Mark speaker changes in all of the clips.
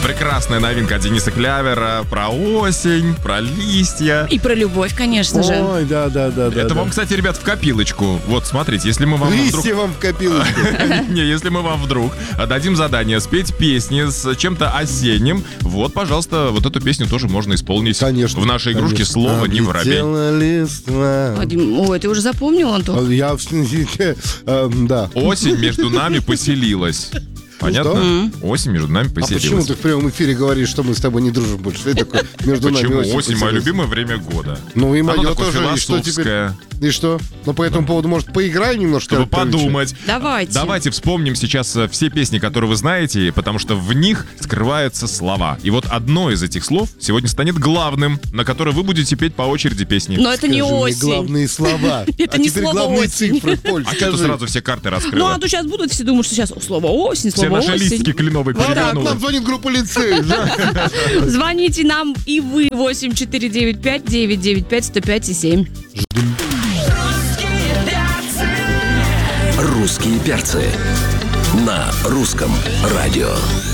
Speaker 1: Прекрасная новинка от Дениса Клявера про осень, про листья.
Speaker 2: И про любовь, конечно же.
Speaker 3: Ой, да.
Speaker 1: Это вам, кстати, ребят, в копилочку. Вот, смотрите, если мы вам вдруг...
Speaker 3: Листья вам в копилочку.
Speaker 1: Не, если мы вам вдруг дадим задание спеть песни с чем-то осенним, вот, пожалуйста, вот эту песню тоже можно исполнить.
Speaker 3: Конечно.
Speaker 1: В нашей игрушке слово «Не воробей».
Speaker 2: Вадим, ой, ты уже запомнил, Антон?
Speaker 3: Я, да.
Speaker 1: Осень между нами поселилась. Понятно? Осень между нами
Speaker 3: А почему
Speaker 1: поселилась.
Speaker 3: ты в прямом эфире говоришь, что мы с тобой не дружим больше? Что это такое между нами?
Speaker 1: Почему? Осень мое
Speaker 3: поселилась?
Speaker 1: любимое время года.
Speaker 3: Ну и
Speaker 1: Оно
Speaker 3: мое
Speaker 1: такое
Speaker 3: тоже. И что теперь?
Speaker 1: философское.
Speaker 3: И что? Ну по этому поводу, может, поиграем немножко?
Speaker 1: Чтобы подумать.
Speaker 2: Давайте.
Speaker 1: Вспомним сейчас все песни, которые вы знаете, потому что в них скрываются слова. И вот одно из этих слов сегодня станет главным, на которое вы будете петь по очереди песни.
Speaker 2: Но это не
Speaker 3: Скажи мне
Speaker 2: осень.
Speaker 3: главные слова.
Speaker 2: Это
Speaker 3: А
Speaker 2: не
Speaker 3: теперь
Speaker 2: слово
Speaker 3: главные
Speaker 2: осень.
Speaker 3: цифры, Поль,
Speaker 1: А что ты
Speaker 3: скажи.
Speaker 1: сразу все карты
Speaker 2: Ну,
Speaker 1: раскрыла?
Speaker 2: а то сейчас будут все думать, что сейчас слово осень,
Speaker 1: Все
Speaker 2: слово
Speaker 1: наши
Speaker 2: осень.
Speaker 1: листики кленовые
Speaker 3: Так,
Speaker 1: перевернули.
Speaker 3: нам звонит группа лицей.
Speaker 2: Звоните нам и вы 8495-995-105-7.
Speaker 4: «Русские перцы» на русском радио.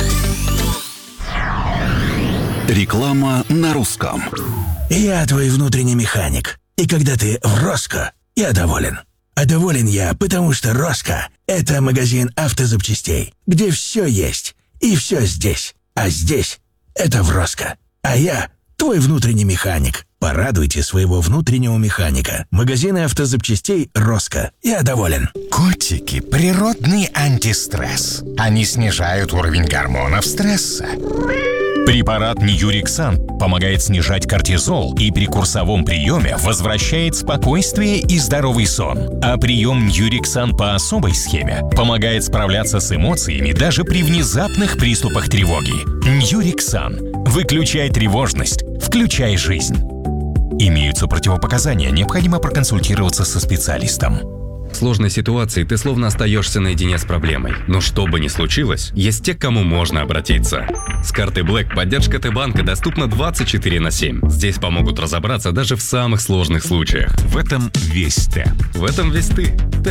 Speaker 4: Реклама на русском.
Speaker 5: Я твой внутренний механик. И когда ты в Роско, я доволен. А доволен я, потому что Роско – это магазин автозапчастей, где все есть и все здесь. А здесь – это в Роско. А я твой внутренний механик. Порадуйте своего внутреннего механика. Магазины автозапчастей «Роско». Я доволен.
Speaker 6: Котики – природный антистресс. Они снижают уровень гормонов стресса. Препарат Ньюриксан помогает снижать кортизол и при курсовом приеме возвращает спокойствие и здоровый сон. А прием Ньюриксан по особой схеме помогает справляться с эмоциями даже при внезапных приступах тревоги. Ньюриксан. Выключай тревожность, включай жизнь. Имеются противопоказания, необходимо проконсультироваться со специалистом.
Speaker 7: В сложной ситуации ты словно остаешься наедине с проблемой. Но что бы ни случилось, есть те, к кому можно обратиться. С картой Black поддержка Т-банка доступна 24/7. Здесь помогут разобраться даже в самых сложных случаях.
Speaker 6: В этом весь Т.
Speaker 7: В этом весь ты.